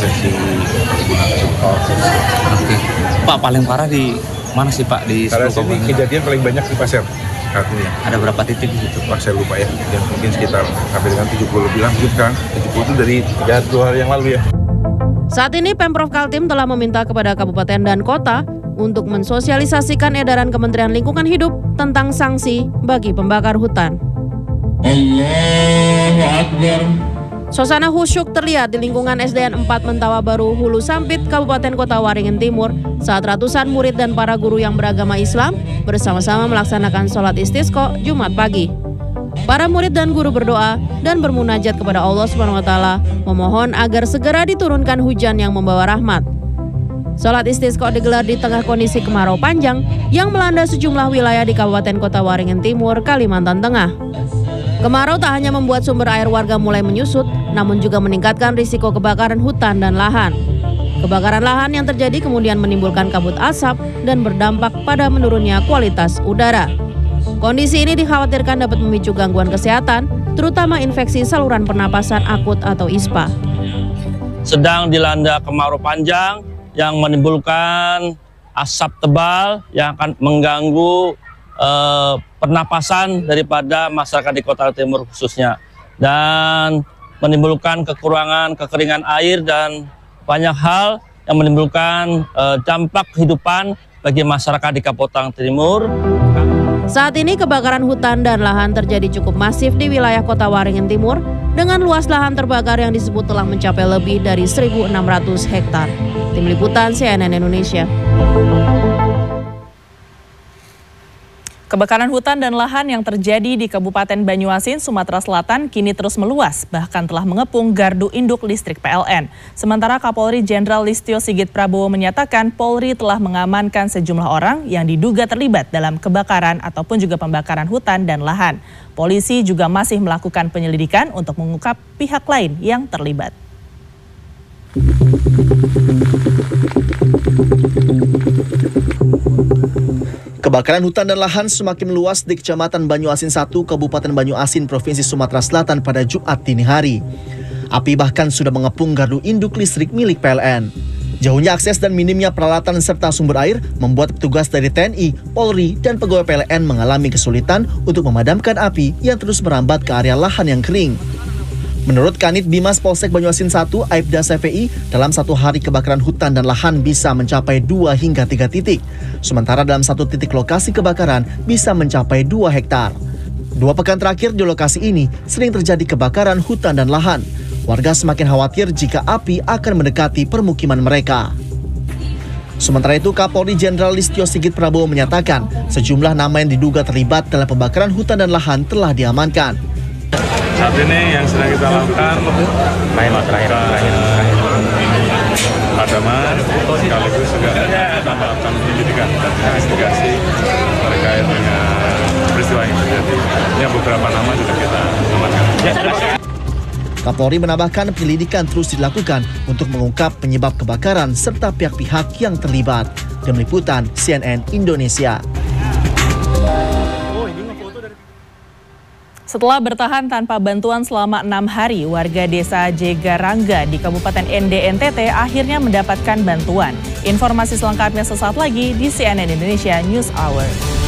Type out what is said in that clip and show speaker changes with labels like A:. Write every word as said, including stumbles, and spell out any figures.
A: prosesi perkebunan singkong.
B: Oke, Pak, paling parah di mana sih Pak di
A: Kalau
B: seluruh
A: sini
B: kabupaten?
A: kejadian paling banyak di Pasir. Artinya
B: Ada berapa titik di situ?
A: Wah, saya lupa ya, yang mungkin sekitar sampai dengan tujuh puluh lebih lanjut kan. tujuh puluh itu dari tiga dua hari yang lalu ya.
C: Saat ini Pemprov Kaltim telah meminta kepada kabupaten dan kota untuk mensosialisasikan edaran Kementerian Lingkungan Hidup tentang sanksi bagi pembakar hutan.
D: Allahu Akbar.
C: Suasana khusyuk terlihat di lingkungan S D N empat Mentawa Baru, Hulu Sampit, Kabupaten Kota Waringin Timur saat ratusan murid dan para guru yang beragama Islam bersama-sama melaksanakan sholat istisqa Jumat pagi. Para murid dan guru berdoa dan bermunajat kepada Allah Subhanahu wa taala, memohon agar segera diturunkan hujan yang membawa rahmat. Sholat istisqa digelar di tengah kondisi kemarau panjang yang melanda sejumlah wilayah di Kabupaten Kota Waringin Timur, Kalimantan Tengah. Kemarau tak hanya membuat sumber air warga mulai menyusut, namun juga meningkatkan risiko kebakaran hutan dan lahan. Kebakaran lahan yang terjadi kemudian menimbulkan kabut asap dan berdampak pada menurunnya kualitas udara. Kondisi ini dikhawatirkan dapat memicu gangguan kesehatan, terutama infeksi saluran pernapasan akut atau I S P A.
E: Sedang dilanda kemarau panjang yang menimbulkan asap tebal yang akan mengganggu eh, pernapasan daripada masyarakat di Kota Timur khususnya, dan menimbulkan kekurangan kekeringan air dan banyak hal yang menimbulkan eh, dampak kehidupan bagi masyarakat di Kabupaten Timur.
C: Saat ini kebakaran hutan dan lahan terjadi cukup masif di wilayah Kota Waringin Timur dengan luas lahan terbakar yang disebut telah mencapai lebih dari seribu enam ratus hektar. Tim Liputan C N N Indonesia.
F: Kebakaran hutan dan lahan yang terjadi di Kabupaten Banyuasin, Sumatera Selatan kini terus meluas, bahkan telah mengepung gardu induk listrik P L N. Sementara Kapolri Jenderal Listio Sigit Prabowo menyatakan Polri telah mengamankan sejumlah orang yang diduga terlibat dalam kebakaran ataupun juga pembakaran hutan dan lahan. Polisi juga masih melakukan penyelidikan untuk mengungkap pihak lain yang terlibat.
G: Kebakaran hutan dan lahan semakin meluas di Kecamatan Banyuasin satu, Kabupaten Banyuasin, Provinsi Sumatera Selatan pada Jumat dini hari. Api bahkan sudah mengepung gardu induk listrik milik P L N. Jauhnya akses dan minimnya peralatan serta sumber air membuat petugas dari T N I, Polri, dan pegawai P L N mengalami kesulitan untuk memadamkan api yang terus merambat ke area lahan yang kering. Menurut Kanit Bimas Polsek Banyuasin satu, Aibda C V I, dalam satu hari kebakaran hutan dan lahan bisa mencapai dua hingga tiga titik. Sementara dalam satu titik lokasi kebakaran bisa mencapai dua hektar. Dua pekan terakhir di lokasi ini sering terjadi kebakaran hutan dan lahan. Warga semakin khawatir jika api akan mendekati permukiman mereka. Sementara itu, Kapolri Jenderal Listio Sigit Prabowo menyatakan sejumlah nama yang diduga terlibat dalam pembakaran hutan dan lahan telah diamankan.
H: Saat ini yang sedang kita lakukan main terakhir terakhir padaman, sekaligus juga kita melakukan penyelidikan dan investigasi terkait dengan peristiwa yang terjadi. Ini beberapa nama sudah kita amankan.
G: Kapolri menambahkan penyelidikan terus dilakukan untuk mengungkap penyebab kebakaran serta pihak-pihak yang terlibat. Tim Liputan C N N Indonesia.
F: Setelah bertahan tanpa bantuan selama enam hari, warga desa Jegarangga di Kabupaten N D N T T akhirnya mendapatkan bantuan. Informasi selengkapnya sesaat lagi di C N N Indonesia News Hour.